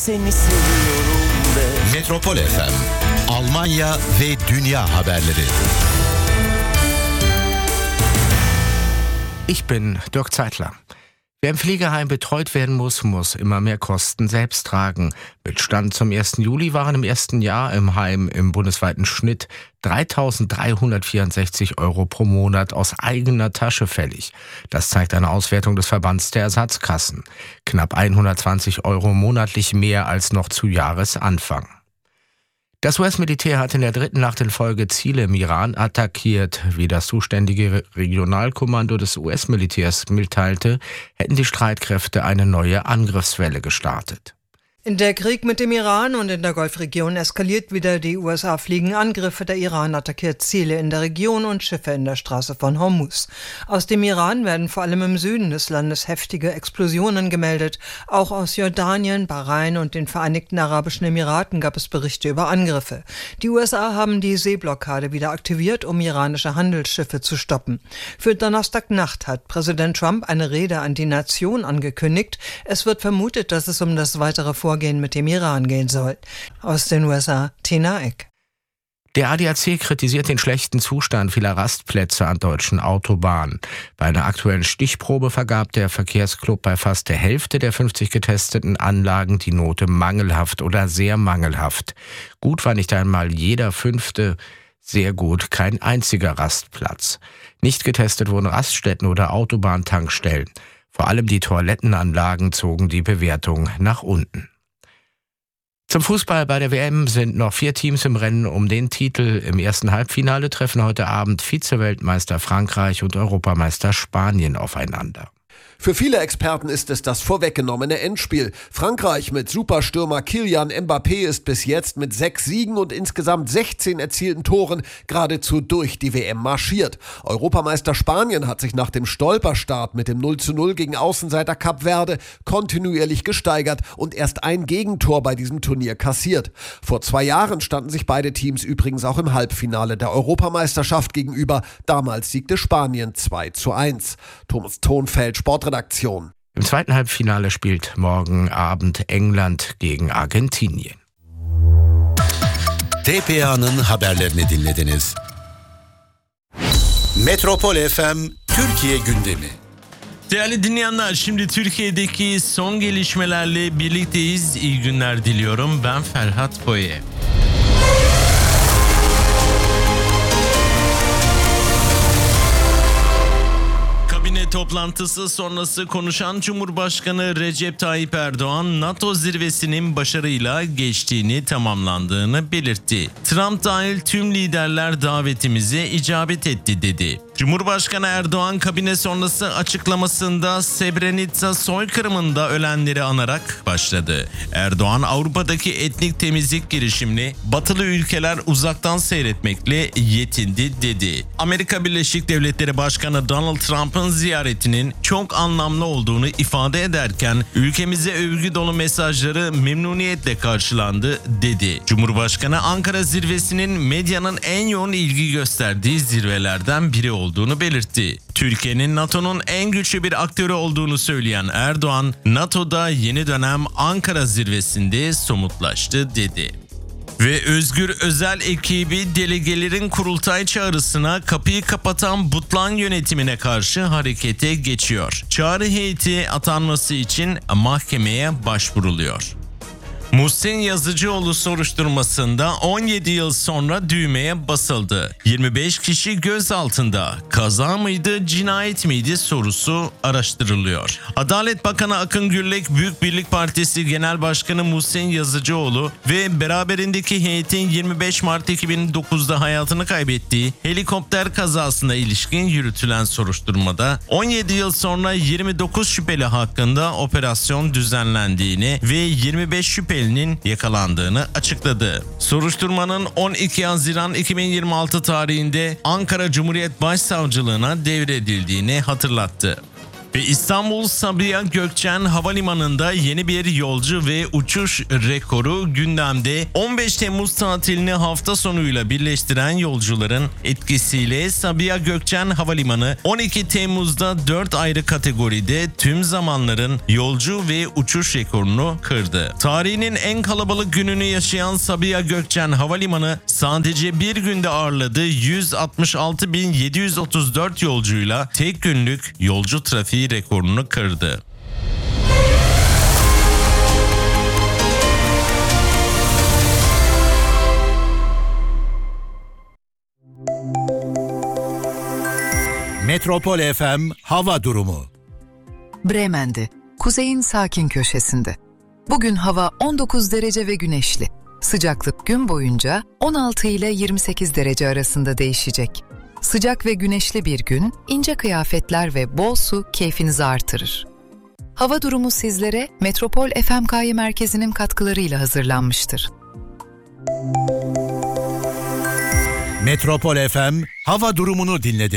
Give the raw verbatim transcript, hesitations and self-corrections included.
seni seviyorum de. Metropol F M, Almanya ve dünya haberleri. Ich bin Dirk Zeitler. Wer im Pflegeheim betreut werden muss, muss immer mehr Kosten selbst tragen. Mit Stand zum ersten Juli waren im ersten Jahr im Heim im bundesweiten Schnitt dreitausenddreihundertvierundsechzig Euro pro Monat aus eigener Tasche fällig. Das zeigt eine Auswertung des Verbands der Ersatzkassen. Knapp hundertzwanzig Euro monatlich mehr als noch zu Jahresanfang. Das U S-Militär hat in der dritten Nacht in Folge Ziele im Iran attackiert. Wie das zuständige Regionalkommando des U S-Militärs mitteilte, hätten die Streitkräfte eine neue Angriffswelle gestartet. Der Krieg mit dem Iran und in der Golfregion eskaliert wieder. Die U S A fliegen Angriffe, der Iran attackiert Ziele in der Region und Schiffe in der Straße von Hormuz. Aus dem Iran werden vor allem im Süden des Landes heftige Explosionen gemeldet. Auch aus Jordanien, Bahrain und den Vereinigten Arabischen Emiraten gab es Berichte über Angriffe. Die U S A haben die Seeblockade wieder aktiviert, um iranische Handelsschiffe zu stoppen. Für Donnerstagnacht hat Präsident Trump eine Rede an die Nation angekündigt. Es wird vermutet, dass es um das weitere Vorgehen mit dem Iran gehen soll. Aus den U S A, Tina Eck. Der A D A C kritisiert den schlechten Zustand vieler Rastplätze an deutschen Autobahnen. Bei einer aktuellen Stichprobe vergab der Verkehrsclub bei fast der Hälfte der fünfzig getesteten Anlagen die Note mangelhaft oder sehr mangelhaft. Gut war nicht einmal jeder fünfte, sehr gut kein einziger Rastplatz. Nicht getestet wurden Raststätten oder Autobahntankstellen. Vor allem die Toilettenanlagen zogen die Bewertung nach unten. Zum Fußball bei der W M sind noch vier Teams im Rennen um den Titel. Im ersten Halbfinale treffen heute Abend Vize-Weltmeister Frankreich und Europameister Spanien aufeinander. Für viele Experten ist es das vorweggenommene Endspiel. Frankreich mit Superstürmer Kylian Mbappé ist bis jetzt mit sechs Siegen und insgesamt sechzehn erzielten Toren geradezu durch die W M marschiert. Europameister Spanien hat sich nach dem Stolperstart mit dem null zu null gegen Außenseiter Kap Verde kontinuierlich gesteigert und erst ein Gegentor bei diesem Turnier kassiert. Vor zwei Jahren standen sich beide Teams übrigens auch im Halbfinale der Europameisterschaft gegenüber. Damals siegte Spanien zwei zu eins. Thomas Thonfeld, Sportredaktion. Im zweiten Halbfinale spielt morgen Abend England gegen Argentinien. T P A'nın haberlerini dinlediniz. Metropol F M Türkiye gündemi. Değerli dinleyenler, şimdi Türkiye'deki son gelişmelerle birlikteyiz. İyi günler diliyorum. Ben Ferhat Boye. Toplantısı sonrası konuşan Cumhurbaşkanı Recep Tayyip Erdoğan, NATO zirvesinin başarıyla geçtiğini, tamamlandığını belirtti. Trump dahil tüm liderler davetimize icabet etti dedi. Cumhurbaşkanı Erdoğan kabine sonrası açıklamasında Srebrenica soykırımında ölenleri anarak başladı. Erdoğan, Avrupa'daki etnik temizlik girişimini batılı ülkeler uzaktan seyretmekle yetindi dedi. Amerika Birleşik Devletleri Başkanı Donald Trump'ın ziyaretinin çok anlamlı olduğunu ifade ederken ülkemize övgü dolu mesajları memnuniyetle karşılandı dedi. Cumhurbaşkanı, Ankara zirvesinin medyanın en yoğun ilgi gösterdiği zirvelerden biri olduğunu belirtti. Türkiye'nin NATO'nun en güçlü bir aktörü olduğunu söyleyen Erdoğan, NATO'da yeni dönem Ankara zirvesinde somutlaştı dedi. Ve Özgür Özel ekibi delegelerin kurultay çağrısına kapıyı kapatan Butlan yönetimine karşı harekete geçiyor. Çağrı heyeti atanması için mahkemeye başvuruluyor. Muhsin Yazıcıoğlu soruşturmasında on yedi yıl sonra düğmeye basıldı. yirmi beş kişi gözaltında. Kaza mıydı, cinayet miydi sorusu araştırılıyor. Adalet Bakanı Akın Gürlek, Büyük Birlik Partisi Genel Başkanı Muhsin Yazıcıoğlu ve beraberindeki heyetin yirmi beş Mart iki bin dokuzda hayatını kaybettiği helikopter kazasına ilişkin yürütülen soruşturmada on yedi yıl sonra yirmi dokuz şüpheli hakkında operasyon düzenlendiğini ve yirmi beş şüpheli yakalandığını açıkladı. Soruşturmanın on iki Haziran iki bin yirmi altı tarihinde Ankara Cumhuriyet Başsavcılığına devredildiğini hatırlattı. Ve İstanbul Sabiha Gökçen Havalimanı'nda yeni bir yolcu ve uçuş rekoru gündemde. on beş Temmuz tatilini hafta sonuyla birleştiren yolcuların etkisiyle Sabiha Gökçen Havalimanı on iki Temmuz'da dört ayrı kategoride tüm zamanların yolcu ve uçuş rekorunu kırdı. Tarihinin en kalabalık gününü yaşayan Sabiha Gökçen Havalimanı sadece bir günde ağırladığı yüz altmış altı bin yedi yüz otuz dört yolcuyla tek günlük yolcu trafiği rekorunu kırdı. Metropol F M hava durumu. Bremen'de, kuzeyin sakin köşesinde. Bugün hava on dokuz derece ve güneşli. Sıcaklık gün boyunca on altı ile yirmi sekiz derece arasında değişecek. Sıcak ve güneşli bir gün, ince kıyafetler ve bol su keyfinizi artırır. Hava durumu sizlere Metropol F M K Y merkezinin katkılarıyla hazırlanmıştır. Metropol F M hava durumunu dinlediniz.